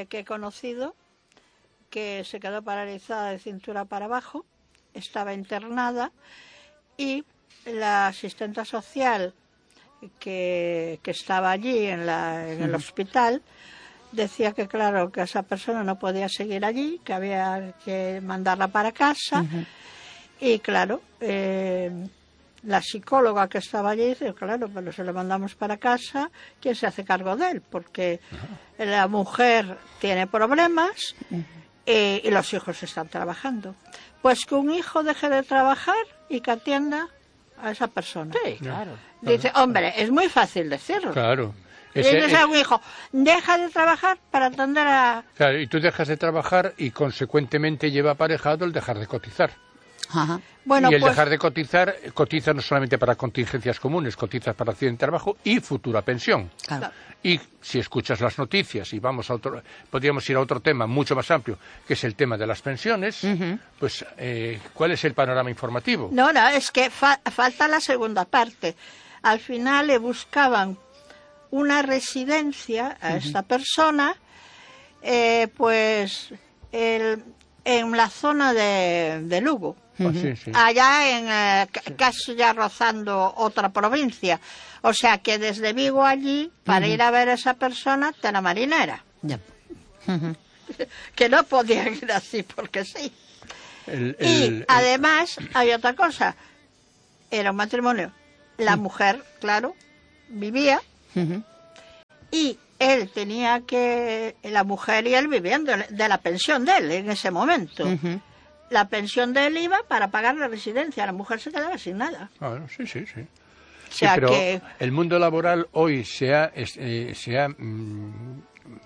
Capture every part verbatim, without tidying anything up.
gente que he conocido que se quedó paralizada de cintura para abajo, estaba internada y la asistente social que, que estaba allí en, la, en el hospital decía que claro, que esa persona no podía seguir allí, que había que mandarla para casa. Uh-huh. Y claro, eh, la psicóloga que estaba allí dice, claro, pero se lo mandamos para casa, ¿quién se hace cargo de él? Porque uh-huh. la mujer tiene problemas uh-huh. eh, y los hijos están trabajando. Pues que un hijo deje de trabajar y que atienda a esa persona. Sí, claro. Dice, hombre, es muy fácil decirlo. Claro. Ese, dices a un hijo, deja de trabajar para atender a... Claro, y tú dejas de trabajar y consecuentemente lleva aparejado el dejar de cotizar. Ajá. Bueno, y el pues, dejar de cotizar, cotiza no solamente para contingencias comunes, cotizas para accidente de trabajo y futura pensión. Claro. Y si escuchas las noticias y vamos a otro, podríamos ir a otro tema mucho más amplio, que es el tema de las pensiones, uh-huh. pues eh, ¿cuál es el panorama informativo? No, no, es que fa- falta la segunda parte. Al final le buscaban una residencia a uh-huh. esta persona, eh, pues el, en la zona de, de Lugo. Uh-huh. Sí, sí. Allá en eh, sí. casi ya rozando otra provincia. O sea que desde Vigo allí, para uh-huh. ir a ver a esa persona, de la marinera. Yeah. Uh-huh. Que no podían ir así porque sí. El, el, y el, además hay otra cosa. Era un matrimonio. La uh-huh. mujer, claro, vivía uh-huh. y él tenía que, la mujer y él viviendo de la pensión de él en ese momento. Uh-huh. La pensión de él iba para pagar la residencia, la mujer se quedaba sin nada. Ah, sí, sí, sí. O sea, sí, pero que... el mundo laboral hoy se ha, eh, se ha mm,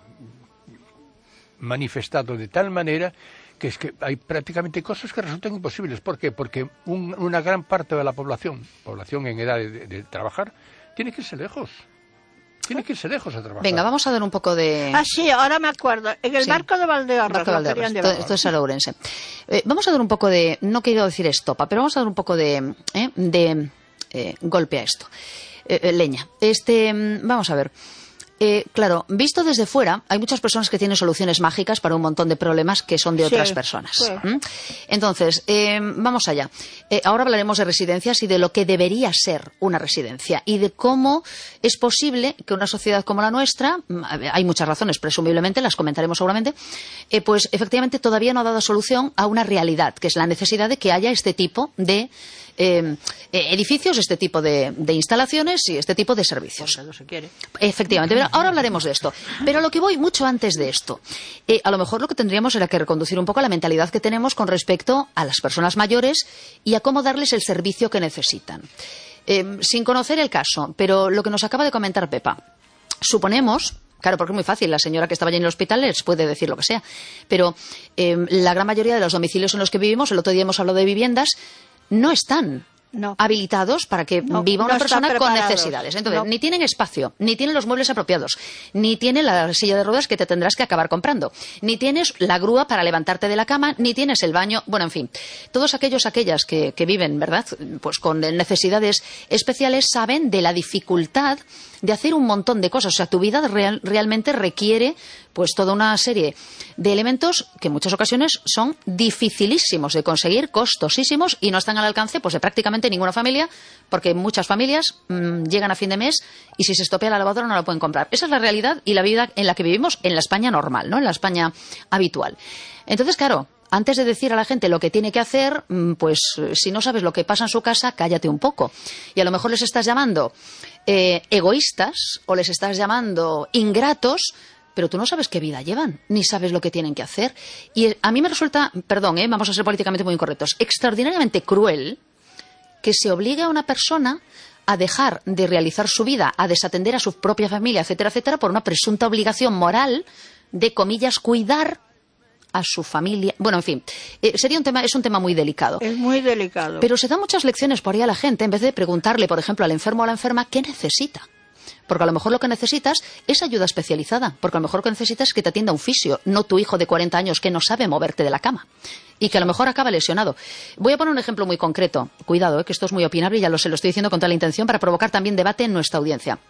manifestado de tal manera que es que hay prácticamente cosas que resultan imposibles. ¿Por qué? Porque un, una gran parte de la población, población en edad de, de, de trabajar, tiene que irse lejos. Tiene que irse lejos a trabajar. Venga, vamos a dar un poco de... Ah, sí, ahora me acuerdo. En el sí. barco de Valdeorras. Barco de Valdeorras. Esto, esto es Ourense. Eh, vamos a dar un poco de... No quiero decir estopa, pero vamos a dar un poco de... Eh, de eh, golpe a esto. Eh, eh, leña. Este, vamos a ver. Eh, claro, visto desde fuera, hay muchas personas que tienen soluciones mágicas para un montón de problemas que son de sí, otras personas. Sí. ¿Mm? Entonces, eh, vamos allá. Eh, ahora hablaremos de residencias y de lo que debería ser una residencia y de cómo es posible que una sociedad como la nuestra, hay muchas razones, presumiblemente, las comentaremos seguramente, eh, pues efectivamente todavía no ha dado solución a una realidad, que es la necesidad de que haya este tipo de Eh, eh, edificios, este tipo de, de instalaciones y este tipo de servicios. Porque no se quiere. Efectivamente, pero ahora hablaremos de esto. Pero a lo que voy mucho antes de esto, eh, a lo mejor lo que tendríamos era que reconducir un poco la mentalidad que tenemos con respecto a las personas mayores y a cómo darles el servicio que necesitan. Eh, sin conocer el caso, pero lo que nos acaba de comentar Pepa, suponemos... Claro, porque es muy fácil, la señora que estaba allí en el hospital les puede decir lo que sea, pero eh, la gran mayoría de los domicilios en los que vivimos, el otro día hemos hablado de viviendas, no están no. habilitados para que no, viva una no persona con necesidades. Entonces, no. ni tienen espacio, ni tienen los muebles apropiados, ni tienen la silla de ruedas que te tendrás que acabar comprando, ni tienes la grúa para levantarte de la cama, ni tienes el baño. Bueno, en fin, todos aquellos, aquellas que, que viven, ¿verdad?, pues con necesidades especiales saben de la dificultad de hacer un montón de cosas. O sea, tu vida real, realmente requiere pues toda una serie de elementos que en muchas ocasiones son dificilísimos de conseguir, costosísimos y no están al alcance pues de prácticamente ninguna familia, porque muchas familias mmm, llegan a fin de mes y si se estropea la lavadora no la pueden comprar. Esa es la realidad y la vida en la que vivimos en la España normal, ¿no?, en la España habitual. Entonces, claro, antes de decir a la gente lo que tiene que hacer, pues si no sabes lo que pasa en su casa, cállate un poco. Y a lo mejor les estás llamando eh, egoístas o les estás llamando ingratos, pero tú no sabes qué vida llevan, ni sabes lo que tienen que hacer. Y a mí me resulta, perdón, eh, vamos a ser políticamente muy incorrectos, extraordinariamente cruel que se obligue a una persona a dejar de realizar su vida, a desatender a su propia familia, etcétera, etcétera, por una presunta obligación moral de, comillas, cuidar a su familia. Bueno, en fin, eh, sería un tema, es un tema muy delicado. Es muy delicado. Pero se dan muchas lecciones por ahí a la gente en vez de preguntarle, por ejemplo, al enfermo o a la enferma qué necesita. Porque a lo mejor lo que necesitas es ayuda especializada, porque a lo mejor lo que necesitas es que te atienda un fisio, no tu hijo de cuarenta años que no sabe moverte de la cama y que a lo mejor acaba lesionado. Voy a poner un ejemplo muy concreto. Cuidado, eh, que esto es muy opinable y ya lo, se lo estoy diciendo con toda la intención para provocar también debate en nuestra audiencia.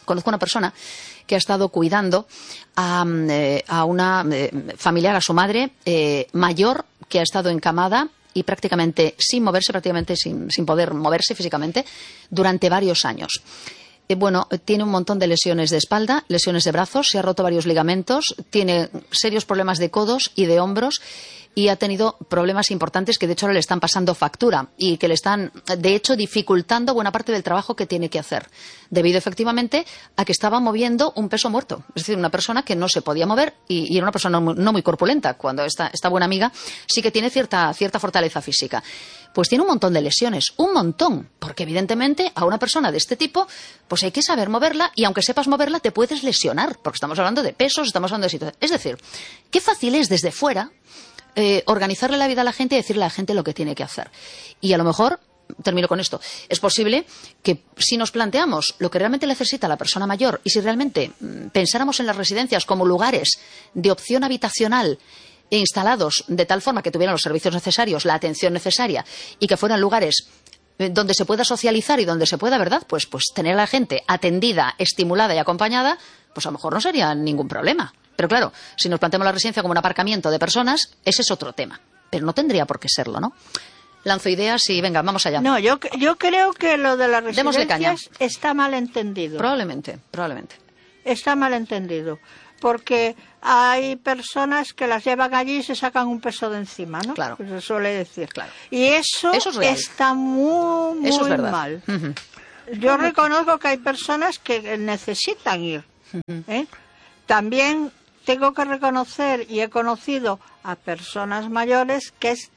Conozco una persona que ha estado cuidando a, eh, a una eh, familiar, a su madre, eh, mayor, que ha estado encamada y prácticamente sin moverse, prácticamente sin, sin poder moverse físicamente, durante varios años. Eh, bueno, tiene un montón de lesiones de espalda, lesiones de brazos, se ha roto varios ligamentos, tiene serios problemas de codos y de hombros, y ha tenido problemas importantes que de hecho ahora le están pasando factura y que le están de hecho dificultando buena parte del trabajo que tiene que hacer, debido efectivamente a que estaba moviendo un peso muerto, es decir, una persona que no se podía mover y, y era una persona no muy, no muy corpulenta, cuando esta, esta buena amiga sí que tiene cierta, cierta fortaleza física. Pues tiene un montón de lesiones, un montón, porque evidentemente a una persona de este tipo pues hay que saber moverla, y aunque sepas moverla te puedes lesionar, porque estamos hablando de pesos, estamos hablando de situaciones. Es decir, qué fácil es desde fuera Eh, organizarle la vida a la gente y decirle a la gente lo que tiene que hacer. Y a lo mejor, termino con esto, es posible que si nos planteamos lo que realmente necesita la persona mayor y si realmente mmm, pensáramos en las residencias como lugares de opción habitacional e instalados de tal forma que tuvieran los servicios necesarios, la atención necesaria, y que fueran lugares donde se pueda socializar y donde se pueda, ¿verdad? Pues, pues tener a la gente atendida, estimulada y acompañada, pues a lo mejor no sería ningún problema. Pero claro, si nos planteamos la residencia como un aparcamiento de personas, ese es otro tema. Pero no tendría por qué serlo, ¿no? Lanzo ideas y venga, vamos allá. No, yo, yo creo que lo de las Démosle caña. residencias está mal entendido. Probablemente, probablemente. Está mal entendido. Porque hay personas que las llevan allí y se sacan un peso de encima, ¿no? Claro. Pues se suele decir. Claro. Y eso, eso es está muy, muy eso es verdad. mal. Uh-huh. Yo reconozco que hay personas que necesitan ir. ¿eh? También tengo que reconocer, y he conocido a personas mayores, que es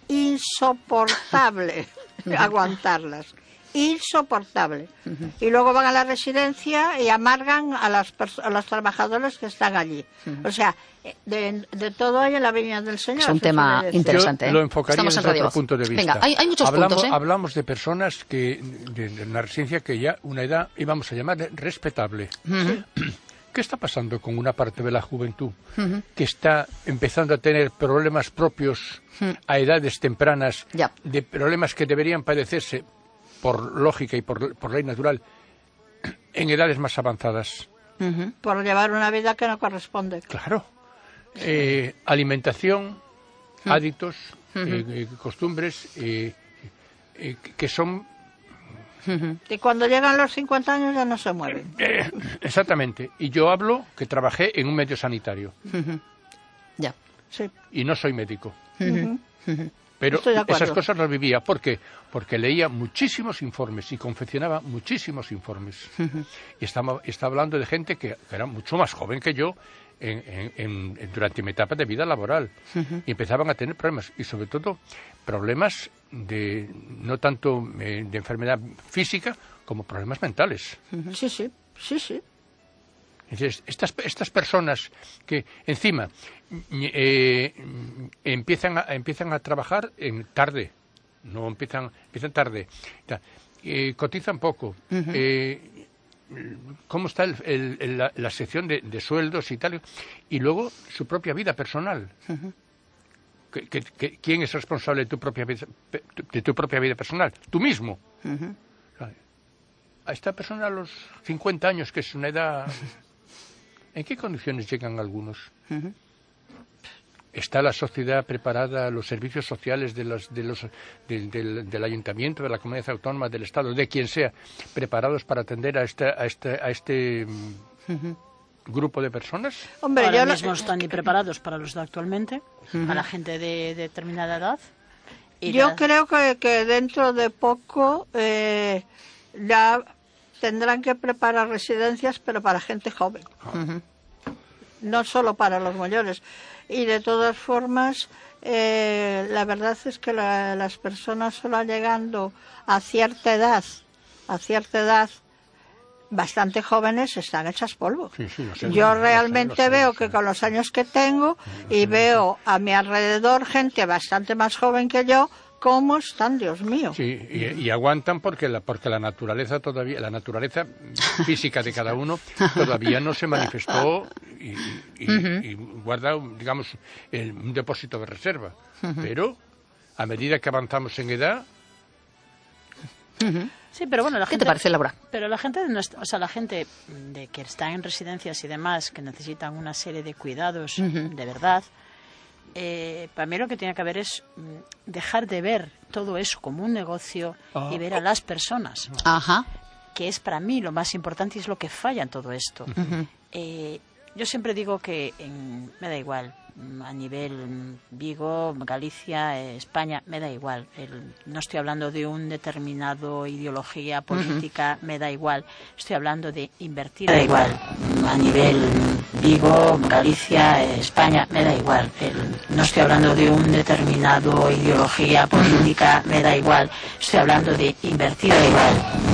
insoportable aguantarlas. Insoportable. Uh-huh. Y luego van a la residencia y amargan a, las a los trabajadores que están allí. Uh-huh. O sea, de, de todo hay en la viña del Señor. Es un tema interesante. Yo lo enfocaría desde otro punto de vista. Venga, hay, hay muchos hablamos, puntos, ¿eh? Hablamos de personas que de, de una residencia que ya una edad íbamos a llamar respetable. Uh-huh. ¿Qué está pasando con una parte de la juventud uh-huh. que está empezando a tener problemas propios uh-huh. a edades tempranas, ya. de problemas que deberían padecerse por lógica y por, por ley natural en edades más avanzadas? Uh-huh. Por llevar una vida que no corresponde. Claro. Eh, alimentación, uh-huh. hábitos, uh-huh. eh, costumbres eh, eh, que son... Y cuando llegan los cincuenta años ya no se mueven. Eh, exactamente. Y yo hablo que trabajé en un medio sanitario. Uh-huh. Ya. Sí. Y no soy médico. Uh-huh. Uh-huh. Pero esas cosas las vivía. ¿Por qué? Porque leía muchísimos informes y confeccionaba muchísimos informes. Uh-huh. Y estaba, estaba hablando de gente que, que era mucho más joven que yo en, en, en, durante mi etapa de vida laboral. Uh-huh. Y empezaban a tener problemas. Y sobre todo problemas de no tanto eh, de enfermedad física como problemas mentales. Uh-huh. Sí, sí, sí, sí. Entonces, estas, estas personas que encima eh, empiezan, a, empiezan a trabajar en tarde, no empiezan, empiezan tarde, eh, cotizan poco, uh-huh. eh, cómo está el, el, el, la, la sección de, de sueldos y tal, y luego su propia vida personal. Uh-huh. ¿Que, que, que, ¿Quién es responsable de tu propia vida, de tu propia vida personal? Tú mismo. Uh-huh. A esta persona a los cincuenta años, que es una edad... ¿En qué condiciones llegan algunos? Uh-huh. ¿Está la sociedad preparada, los servicios sociales de los, de los, de, de, del ayuntamiento, de la comunidad autónoma, del Estado, de quien sea, preparados para atender a este, a este, a este uh-huh. grupo de personas? Hombre, ahora mismo no están ni preparados para los de actualmente, uh-huh. a la gente de, de determinada edad. Y yo la... creo que, que dentro de poco eh, ya... tendrán que preparar residencias, pero para gente joven. Uh-huh. No solo para los mayores. Y de todas formas, eh, la verdad es que la, las personas solo llegando a cierta edad, a cierta edad, bastante jóvenes, están hechas polvo. Sí, sí, lo sé, Yo lo realmente sé, lo sé, veo lo sé. que con los años que tengo y sé, veo a mi alrededor gente bastante más joven que yo, ¿cómo están, Dios mío? Sí, y, y aguantan porque la, porque la naturaleza todavía, la naturaleza física de cada uno todavía no se manifestó y, y, uh-huh. y guarda, digamos, el, un depósito de reserva. Uh-huh. Pero a medida que avanzamos en edad, uh-huh. Sí, pero bueno, la ¿Qué gente, te parece, Laura? Pero la gente, no está, o sea, la gente de que está en residencias y demás, que necesitan una serie de cuidados uh-huh. de verdad, eh, para mí lo que tiene que haber es dejar de ver todo eso como un negocio oh. y ver a las personas. Ajá. Que es para mí lo más importante y es lo que falla en todo esto. Uh-huh. Eh, yo siempre digo que en, me da igual, a nivel Vigo, Galicia, eh, España, me da igual. El, no estoy hablando de un determinado ideología política, uh-huh. me da igual. Estoy hablando de invertir. Me da igual. A nivel Vigo, Galicia, eh, España, me da igual. El, no estoy hablando de un determinado ideología política, me da igual. Estoy hablando de invertir. Me da igual.